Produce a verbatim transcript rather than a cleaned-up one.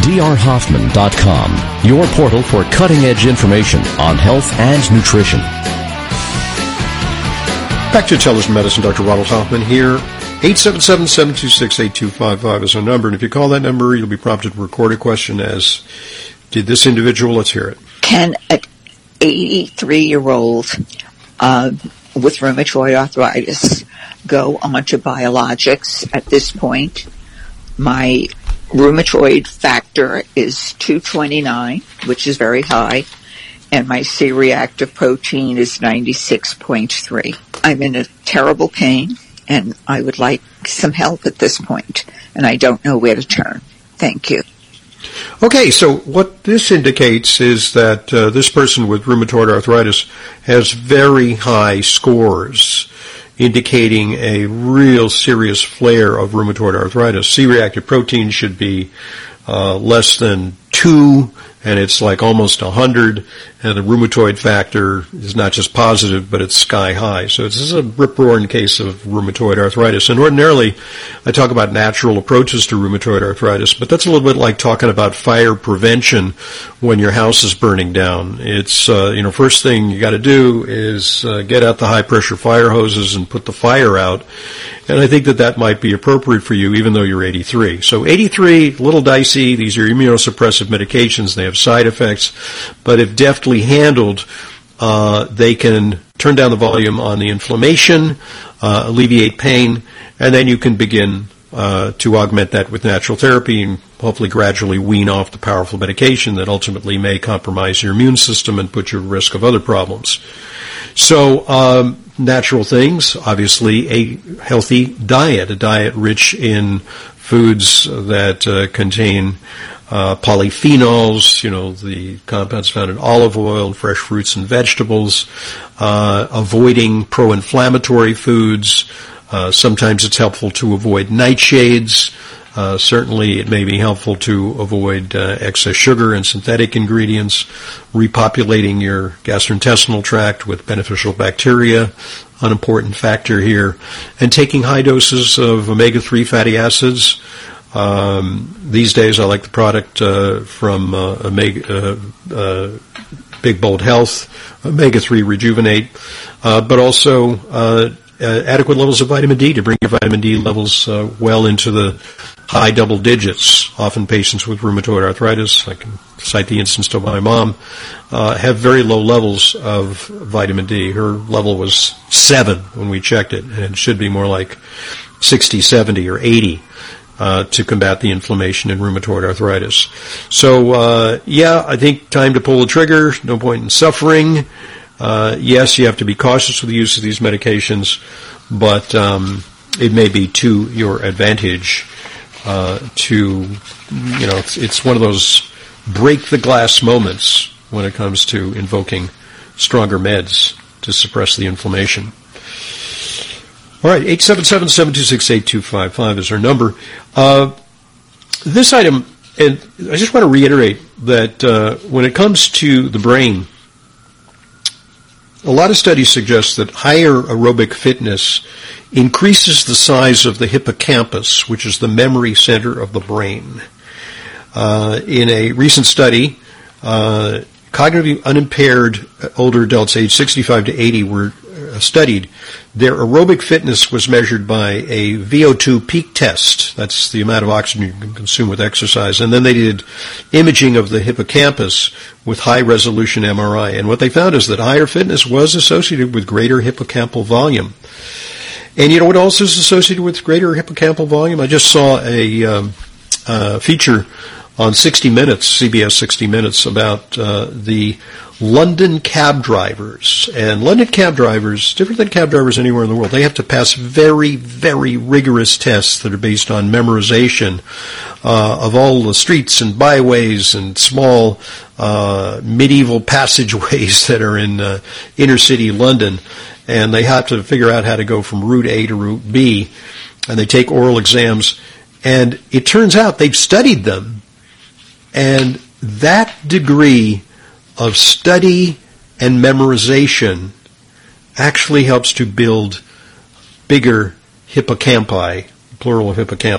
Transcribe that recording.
d r hoffman dot com, your portal for cutting-edge information on health and nutrition. Back to Intelligent Medicine. Doctor Ronald Hoffman here. eight seven seven, seven two six, eight two five five is our number. And if you call that number, you'll be prompted to record a question as, did this individual? Let's hear it. Can an eighty-three-year-old uh, with rheumatoid arthritis go onto biologics at this point? My rheumatoid factor is two twenty-nine, which is very high, and my C-reactive protein is ninety-six point three. I'm in a terrible pain, and I would like some help at this point, and I don't know where to turn. Thank you. Okay, so what this indicates is that uh, this person with rheumatoid arthritis has very high scores, indicating a real serious flare of rheumatoid arthritis. C-reactive protein should be uh, less than two, and it's like almost one hundred, and the rheumatoid factor is not just positive, but it's sky high. So this is a rip-roaring case of rheumatoid arthritis. And ordinarily, I talk about natural approaches to rheumatoid arthritis, but that's a little bit like talking about fire prevention when your house is burning down. It's, uh, you know, first thing you got to do is uh, get out the high-pressure fire hoses and put the fire out. And I think that that might be appropriate for you, even though you're eighty-three. So eighty-three, a little dicey. These are immunosuppressive medications. They have side effects. But if deftly handled, uh, they can turn down the volume on the inflammation, uh, alleviate pain, and then you can begin uh, to augment that with natural therapy and hopefully gradually wean off the powerful medication that ultimately may compromise your immune system and put you at risk of other problems. So, um, natural things, obviously a healthy diet, a diet rich in foods that uh, contain uh, polyphenols, you know, the compounds found in olive oil, fresh fruits and vegetables, uh, avoiding pro-inflammatory foods. Uh, sometimes it's helpful to avoid nightshades. Uh, certainly it may be helpful to avoid uh, excess sugar and synthetic ingredients, repopulating your gastrointestinal tract with beneficial bacteria, an important factor here, and taking high doses of omega three fatty acids. Um, these days I like the product uh, from uh, Omega, uh, uh, Big Bold Health, omega three Rejuvenate, uh, but also uh, uh, adequate levels of vitamin D to bring your vitamin D levels uh, well into the high double digits. Often patients with rheumatoid arthritis, I can cite the instance of my mom, uh, have very low levels of vitamin D. Her level was seven when we checked it, and it should be more like sixty, seventy, or eighty uh, to combat the inflammation in rheumatoid arthritis. So, uh, yeah, I think time to pull the trigger. No point in suffering. Uh, yes, you have to be cautious with the use of these medications, but um, it may be to your advantage Uh, to, you know, it's, it's one of those break the glass moments when it comes to invoking stronger meds to suppress the inflammation. All right, eight seven seven, seven two six, eight two five five is our number. Uh, this item, and I just want to reiterate that uh, when it comes to the brain, a lot of studies suggest that higher aerobic fitness increases the size of the hippocampus, which is the memory center of the brain. Uh, in a recent study, uh, cognitively unimpaired older adults aged sixty-five to eighty were uh, studied. Their aerobic fitness was measured by a V O two peak test. That's the amount of oxygen you can consume with exercise. And then they did imaging of the hippocampus with high-resolution M R I. And what they found is that higher fitness was associated with greater hippocampal volume. And you know what else is associated with greater hippocampal volume? I just saw a um, uh, feature on sixty minutes, C B S sixty minutes, about uh, the London cab drivers. And London cab drivers, different than cab drivers anywhere in the world, they have to pass very, very rigorous tests that are based on memorization uh, of all the streets and byways and small uh, medieval passageways that are in uh, inner city London. And they have to figure out how to go from route A to route B, and they take oral exams. And it turns out they've studied them, and that degree of study and memorization actually helps to build bigger hippocampi, plural of hippocampi.